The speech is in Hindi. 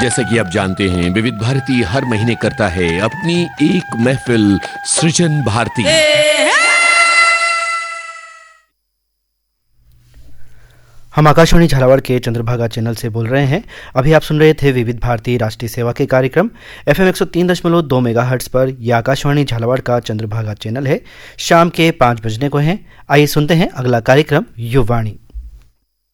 जैसा कि आप जानते हैं, विविध भारती हर महीने करता है अपनी एक महफिल सृजन भारती। हम आकाशवाणी झालावाड़ के चंद्रभागा चैनल से बोल रहे हैं। अभी आप सुन रहे थे विविध भारती राष्ट्रीय सेवा के कार्यक्रम FM 103.2 मेगाहर्ट्ज पर। यह आकाशवाणी झालावाड़ का चंद्रभागा चैनल है। शाम के 5 बजने को हैं। आइए सुनते हैं अगला कार्यक्रम युवाणी।